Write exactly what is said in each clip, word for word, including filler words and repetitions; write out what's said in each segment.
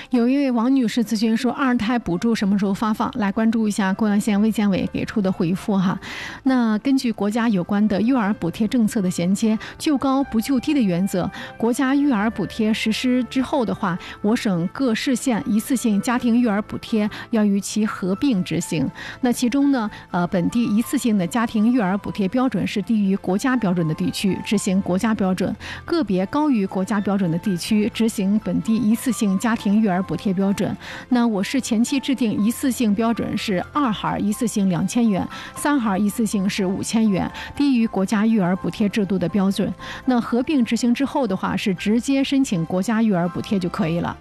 有一位王女士咨询说，二胎补助什么时候发放？来关注一下贵阳县卫健委给出的回复哈。那根据国家有关的育儿补贴政策的衔接，就高不就低的原则，国家育儿补贴实施之后的话，我省各市县一次性家庭育儿补贴要与其合并执行。那其中呢，呃，本地一次性的家庭育儿补贴标准是低于国家标准的地区执行国家标准，个别高于国家标准的地区执行本地一次性家庭育儿补贴标准。那我市前期制定一次性标准是二孩一次性两千元，三孩一次性是五千元，低于国家育儿补贴制度的标准。那合并执行之后的话，是直接申请国家育儿补贴就可以了。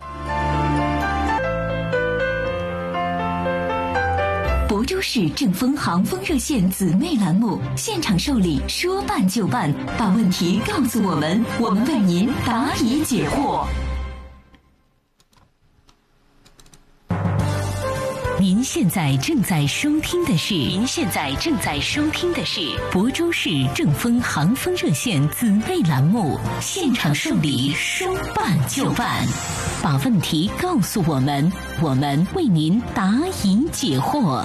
亳州市正风航风热线姊妹栏目现场受理，说办就办，把问题告诉我们，我们为您答疑解惑。您现在正在收听的是，您现在正在收听的是亳州市正风航风热线姊妹栏目现场受理，说办就办，把问题告诉我们，我们为您答疑解惑。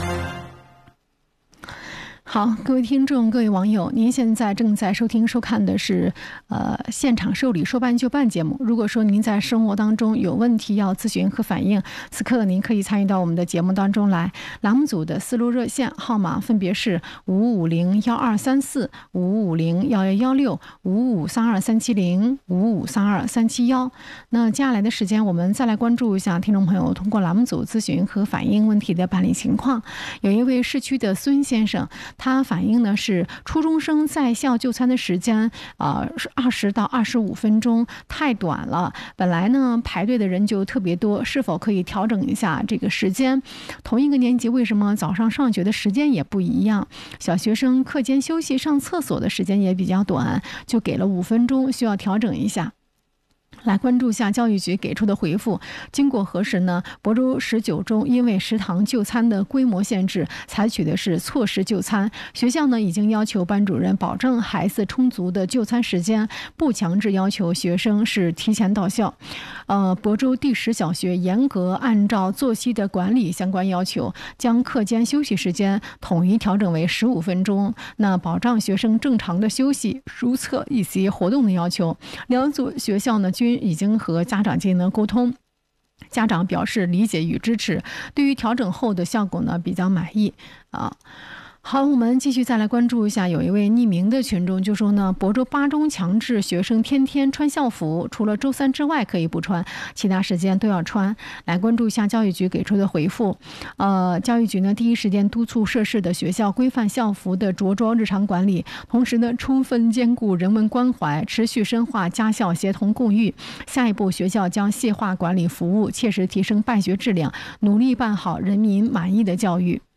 好，各位听众，各位网友，您现在正在收听收看的是呃现场受理说办就办节目。如果说您在生活当中有问题要咨询和反映，此刻您可以参与到我们的节目当中来。栏目组的思路热线号码分别是五五零幺二三四、五五零幺幺幺六、五五三二三七零、五五三二三七幺。那接下来的时间，我们再来关注一下听众朋友通过栏目组咨询和反映问题的办理情况。有一位市区的孙先生，他反映呢是初中生在校就餐的时间啊二十到二十五分钟太短了，本来呢排队的人就特别多，是否可以调整一下这个时间？同一个年级为什么早上上学的时间也不一样？小学生课间休息上厕所的时间也比较短，就给了五分钟，需要调整一下。来关注一下教育局给出的回复。经过核实呢，亳州十九中因为食堂就餐的规模限制，采取的是错时就餐。学校呢已经要求班主任保证孩子充足的就餐时间，不强制要求学生是提前到校。呃，亳州第十小学严格按照作息的管理相关要求，将课间休息时间统一调整为十五分钟，那保障学生正常的休息、如厕以及活动的要求。两组学校呢均已经和家长进行了沟通，家长表示理解与支持，对于调整后的效果呢比较满意啊。好，我们继续再来关注一下，有一位匿名的群众就说呢，亳州八中强制学生天天穿校服，除了周三之外可以不穿，其他时间都要穿。来关注一下教育局给出的回复。呃，教育局呢第一时间督促涉事的学校规范校服的着装日常管理，同时呢充分兼顾人文关怀，持续深化家校协同共育。下一步，学校将细化管理服务，切实提升办学质量，努力办好人民满意的教育。